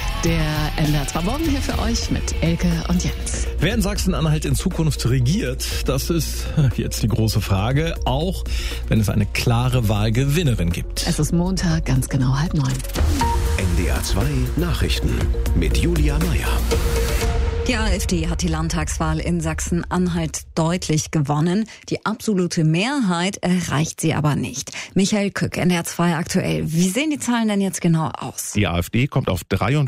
Der NDR 2 Morgen hier für euch mit Elke und Jens. Wer in Sachsen-Anhalt in Zukunft regiert, das ist jetzt die große Frage, auch wenn es eine klare Wahlgewinnerin gibt. Es ist Montag, ganz genau 8:30. NDR 2 Nachrichten mit Julia Meyer. Die AfD hat die Landtagswahl in Sachsen-Anhalt deutlich gewonnen. Die absolute Mehrheit erreicht sie aber nicht. Michael Kück, NDR 2 aktuell. Wie sehen die Zahlen denn jetzt genau aus? Die AfD kommt auf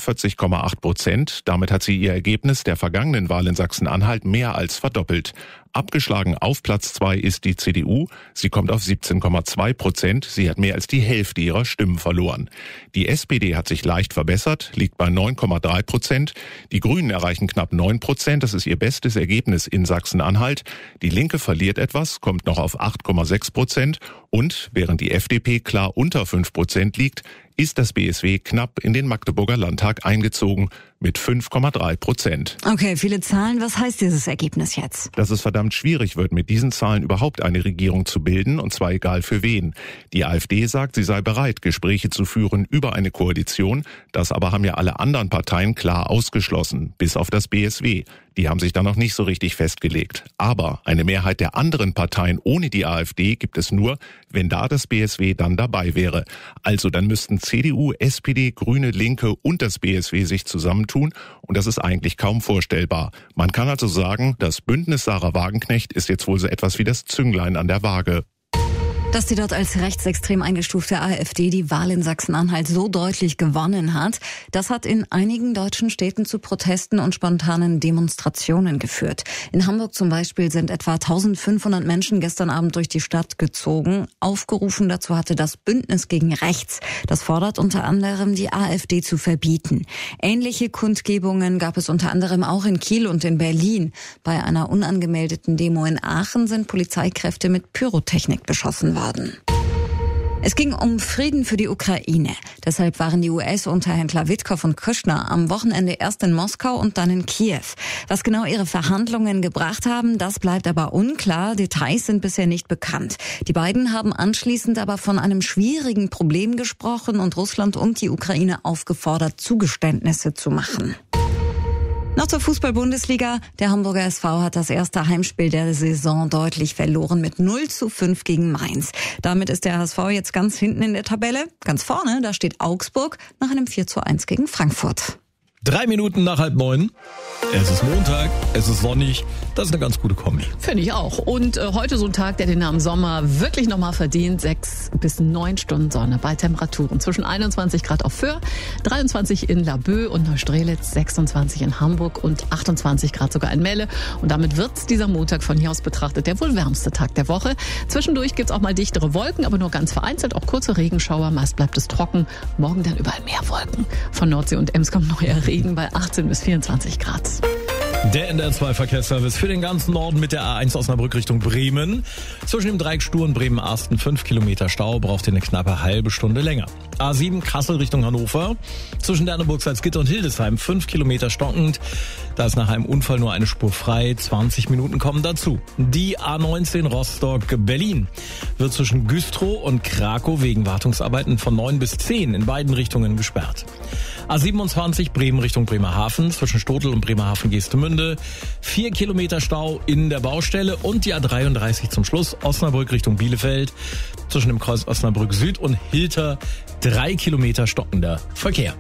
43,8%. Damit hat sie ihr Ergebnis der vergangenen Wahl in Sachsen-Anhalt mehr als verdoppelt. Abgeschlagen auf Platz 2 ist die CDU. Sie kommt auf 17,2%. Sie hat mehr als die Hälfte ihrer Stimmen verloren. Die SPD hat sich leicht verbessert, liegt bei 9,3%. Die Grünen erreichen knapp 9%. Das ist ihr bestes Ergebnis in Sachsen-Anhalt. Die Linke verliert etwas, kommt noch auf 8,6%. Und während die FDP klar unter 5% liegt, ist das BSW knapp in den Magdeburger Landtag eingezogen mit 5,3%. Okay, viele Zahlen. Was heißt dieses Ergebnis jetzt? Dass es verdammt schwierig wird, mit diesen Zahlen überhaupt eine Regierung zu bilden, und zwar egal für wen. Die AfD sagt, sie sei bereit, Gespräche zu führen über eine Koalition. Das aber haben ja alle anderen Parteien klar ausgeschlossen, bis auf das BSW. Die haben sich da noch nicht so richtig festgelegt. Aber eine Mehrheit der anderen Parteien ohne die AfD gibt es nur, wenn da das BSW dann dabei wäre. Also dann müssten CDU, SPD, Grüne, Linke und das BSW sich zusammentun. Und das ist eigentlich kaum vorstellbar. Man kann also sagen, das Bündnis Sarah Wagenknecht ist jetzt wohl so etwas wie das Zünglein an der Waage. Dass die dort als rechtsextrem eingestufte AfD die Wahl in Sachsen-Anhalt so deutlich gewonnen hat, das hat in einigen deutschen Städten zu Protesten und spontanen Demonstrationen geführt. In Hamburg zum Beispiel sind etwa 1500 Menschen gestern Abend durch die Stadt gezogen. Aufgerufen dazu hatte das Bündnis gegen Rechts. Das fordert unter anderem, die AfD zu verbieten. Ähnliche Kundgebungen gab es unter anderem auch in Kiel und in Berlin. Bei einer unangemeldeten Demo in Aachen sind Polizeikräfte mit Pyrotechnik beschossen worden. Es ging um Frieden für die Ukraine. Deshalb waren die US-Unterhändler Witkow und Kushner am Wochenende erst in Moskau und dann in Kiew. Was genau ihre Verhandlungen gebracht haben, das bleibt aber unklar. Details sind bisher nicht bekannt. Die beiden haben anschließend aber von einem schwierigen Problem gesprochen und Russland und die Ukraine aufgefordert, Zugeständnisse zu machen. Noch zur Fußball-Bundesliga. Der Hamburger SV hat das erste Heimspiel der Saison deutlich verloren mit 0:5 gegen Mainz. Damit ist der HSV jetzt ganz hinten in der Tabelle. Ganz vorne, da steht Augsburg nach einem 4:1 gegen Frankfurt. 3 Minuten nach 8:30. Es ist Montag, es ist sonnig. Das ist eine ganz gute Kombi. Finde ich auch. Und heute so ein Tag, der den Namen Sommer wirklich nochmal verdient. 6 bis 9 Stunden Sonne bei Temperaturen zwischen 21 Grad auf Föhr, 23 in Laboe und Neustrelitz, 26 in Hamburg und 28 Grad sogar in Melle. Und damit wird dieser Montag von hier aus betrachtet der wohl wärmste Tag der Woche. Zwischendurch gibt's auch mal dichtere Wolken, aber nur ganz vereinzelt, auch kurze Regenschauer. Meist bleibt es trocken. Morgen dann überall mehr Wolken. Von Nordsee und Ems kommt neuer Regen bei 18 bis 24 Grad. Der NDR 2 Verkehrsservice für den ganzen Norden mit der A1 Osnabrück Richtung Bremen. Zwischen dem Dreieck Stur und Bremen-Arsten 5 Kilometer Stau, braucht ihr eine knappe halbe Stunde länger. A7 Kassel Richtung Hannover. Zwischen Derneburg, Salzgitter und Hildesheim 5 Kilometer stockend. Da ist nach einem Unfall nur eine Spur frei. 20 Minuten kommen dazu. Die A19 Rostock-Berlin wird zwischen Güstrow und Krakow wegen Wartungsarbeiten von 9 bis 10 in beiden Richtungen gesperrt. A27 Bremen Richtung Bremerhaven, zwischen Stotel und Bremerhaven-Geestemünde 4 Kilometer Stau in der Baustelle, und die A33 zum Schluss Osnabrück Richtung Bielefeld, zwischen dem Kreuz Osnabrück Süd und Hilter 3 Kilometer stockender Verkehr.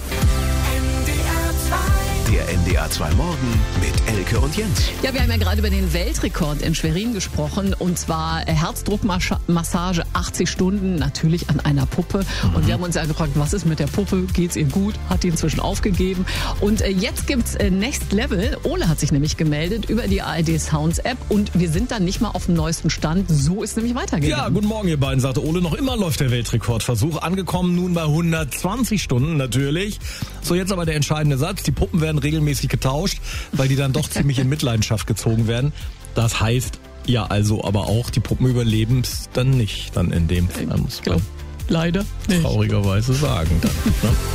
Der NDR 2 Morgen mit Elke und Jens. Ja, wir haben ja gerade über den Weltrekord in Schwerin gesprochen, und zwar Herzdruckmassage 80 Stunden, natürlich an einer Puppe. Und wir haben uns ja gefragt, was ist mit der Puppe? Geht's ihr gut? Hat die inzwischen aufgegeben? Und jetzt gibt's Next Level. Ole hat sich nämlich gemeldet über die ARD Sounds App, und wir sind dann nicht mal auf dem neuesten Stand. So ist nämlich weitergegangen. Ja, guten Morgen ihr beiden, sagte Ole. Noch immer läuft der Weltrekordversuch. Angekommen nun bei 120 Stunden natürlich. So, jetzt aber der entscheidende Satz. Die Puppen werden regelmäßig getauscht, weil die dann doch ziemlich in Mitleidenschaft gezogen werden. Das heißt ja also aber auch, die Puppen überleben es dann nicht, dann in dem Fall, muss man leider nicht. Traurigerweise sagen dann, ne?